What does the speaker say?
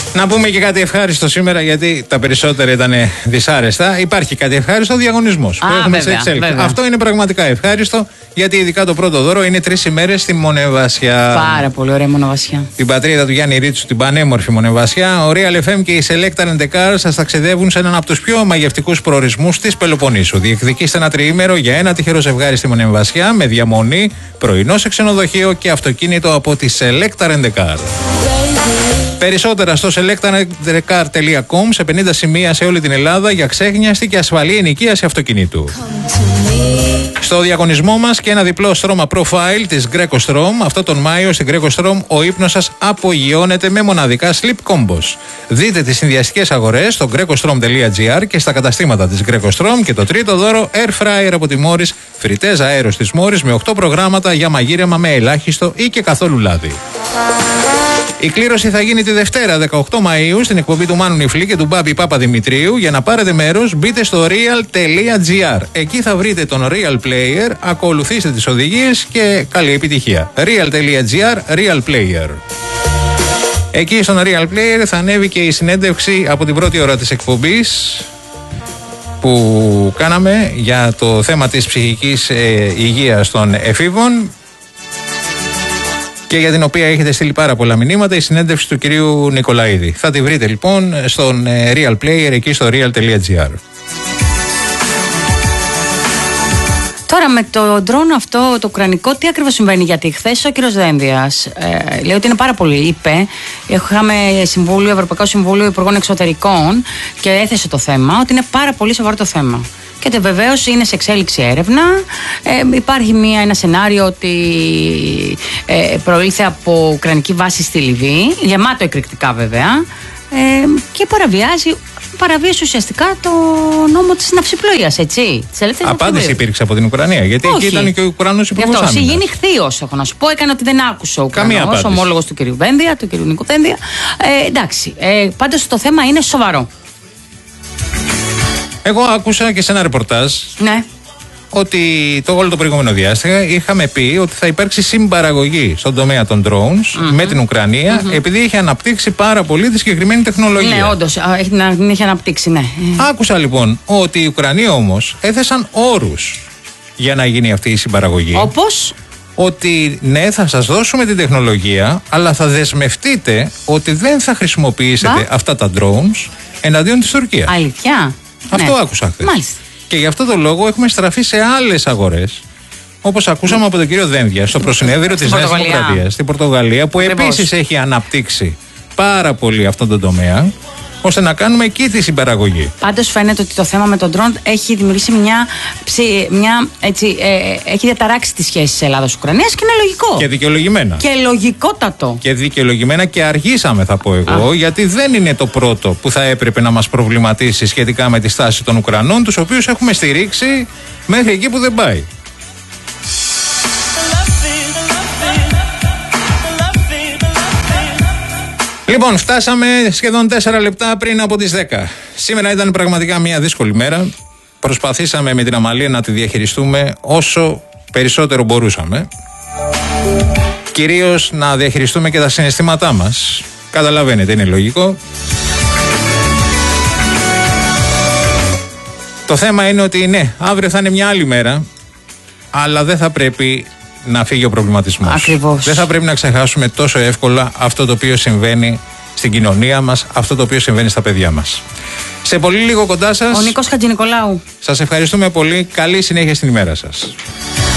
Να πούμε και κάτι ευχάριστο σήμερα, γιατί τα περισσότερα ήταν δυσάρεστα. Υπάρχει κάτι ευχάριστο, διαγωνισμός που έχουμε σε εξέλιξη. Αυτό είναι πραγματικά ευχάριστο, γιατί ειδικά το πρώτο δώρο είναι 3 ημέρες στη Μονεβασιά. Πάρα πολύ ωραία Μονεβασιά. Την πατρίδα του Γιάννη Ρίτσου, την πανέμορφη Μονεβασιά. Ο Real FM και η Select Rent a Car σας ταξιδεύουν σε έναν από τους πιο μαγευτικούς προορισμούς της Πελοποννήσου. Διεκδικήστε ένα τριήμερο για ένα τυχερό ζευγάρι στη Μονεβασιά με διαμονή, πρωινό σε ξενοδοχείο και αυτοκίνητο από τη Select Rent a Car. Περισσότερα στο selectarencar.com, σε 50 σημεία σε όλη την Ελλάδα για ξέχνιαστη και ασφαλή ενοικίαση αυτοκινήτου. Στο διαγωνισμό μας και ένα διπλό στρώμα profile της Greco Strom. Αυτό τον Μάιο στην Greco Strom ο ύπνος σας απογειώνεται με μοναδικά sleep combos. Δείτε τις συνδυαστικές αγορές στο grecostrom.gr και στα καταστήματα της Greco Strom. Και το τρίτο δώρο, air fryer από τη Morris, φριτέζα αέρος της Morris με 8 προγράμματα για μαγείρεμα με ελάχιστο ή και καθόλου λάδι. Η κλήρωση θα γίνει τη Δευτέρα 18 Μαΐου στην εκπομπή του Μάνου Νιφλή και του Μπάμπη Παπαδημητρίου. Για να πάρετε μέρος μπείτε στο real.gr. Εκεί θα βρείτε τον Real Player, ακολουθήστε τις οδηγίες και καλή επιτυχία. Real.gr, Real Player. Εκεί στον Real Player θα ανέβει και η συνέντευξη από την πρώτη ώρα της εκπομπής που κάναμε για το θέμα της ψυχικής υγείας των εφήβων, και για την οποία έχετε στείλει πάρα πολλά μηνύματα, η συνέντευξη του κυρίου Νικολαίδη. Θα τη βρείτε λοιπόν στον Real Player, εκεί στο real.gr. Τώρα με το ντρόν αυτό το ουκρανικό, τι ακριβώς συμβαίνει? Γιατί χθες ο κύριος Δένδιας λέει ότι είναι πάρα πολύ, είπε, είχαμε Ευρωπαϊκό Συμβούλιο Υπουργών Εξωτερικών και έθεσε το θέμα, ότι είναι πάρα πολύ σοβαρό το θέμα. Και βεβαίως είναι σε εξέλιξη έρευνα. Υπάρχει ένα σενάριο ότι προήλθε από ουκρανική βάση στη Λιβύη, γεμάτο εκρηκτικά βέβαια, και παραβίασε ουσιαστικά το νόμο της ναυσιπλοείας, έτσι. Απάντηση υπήρξε από την Ουκρανία, γιατί εκεί ήταν και ο Ουκρανός υπουργός άμυνας. Αυτό γίνει χθείος, έχω να σου πω. Έκανε ότι δεν άκουσε ο Ουκρανός, ομόλογος του κυρίου Δένδια, του κυρίου Νίκου Δένδια. Εντάξει, πάντως το θέμα είναι σοβαρό. Εγώ άκουσα και σε ένα ρεπορτάζ, ναι, ότι όλο το προηγούμενο διάστημα είχαμε πει ότι θα υπάρξει συμπαραγωγή στον τομέα των drones με την Ουκρανία, επειδή έχει αναπτύξει πάρα πολύ τη συγκεκριμένη τεχνολογία. Ναι, όντως, έχει αναπτύξει, ναι. Άκουσα λοιπόν ότι οι Ουκρανοί όμως έθεσαν όρους για να γίνει αυτή η συμπαραγωγή. Όπως? Ότι ναι, θα σας δώσουμε την τεχνολογία, αλλά θα δεσμευτείτε ότι δεν θα χρησιμοποιήσετε αυτά τα drones εναντίον της Τουρκίας. Αλήθεια? Αυτό άκουσα χθες. Μάλιστα. Και γι' αυτό το λόγο έχουμε στραφεί σε άλλες αγορές, όπως ακούσαμε από τον κύριο Δένδια στο προσυνέδριο της Νέας Δημοκρατίας στην Πορτογαλία, που επίσης έχει αναπτύξει πάρα πολύ αυτόν τον τομέα, ώστε να κάνουμε εκεί τη συμπαραγωγή. Πάντως φαίνεται ότι το θέμα με τον ντρόουν έχει δημιουργήσει έχει διαταράξει τις σχέσεις Ελλάδας-Ουκρανίας, και είναι λογικό. Και δικαιολογημένα. Και λογικότατο. Και δικαιολογημένα, και αργήσαμε, θα πω εγώ, γιατί δεν είναι το πρώτο που θα έπρεπε να μας προβληματίσει σχετικά με τη στάση των Ουκρανών, τους οποίους έχουμε στηρίξει μέχρι εκεί που δεν πάει. Λοιπόν, φτάσαμε σχεδόν 4 λεπτά πριν από τις 10. Σήμερα ήταν πραγματικά μια δύσκολη μέρα. Προσπαθήσαμε με την Αμαλία να τη διαχειριστούμε όσο περισσότερο μπορούσαμε. Κυρίως να διαχειριστούμε και τα συναισθήματά μας. Καταλαβαίνετε, είναι λογικό. Το θέμα είναι ότι ναι, αύριο θα είναι μια άλλη μέρα, αλλά δεν θα πρέπει να φύγει ο προβληματισμός. Ακριβώς. Δεν θα πρέπει να ξεχάσουμε τόσο εύκολα αυτό το οποίο συμβαίνει στην κοινωνία μας, αυτό το οποίο συμβαίνει στα παιδιά μας. Σε πολύ λίγο κοντά σας, ο Νίκος Χατζηνικολάου. Σας ευχαριστούμε πολύ. Καλή συνέχεια στην ημέρα σας.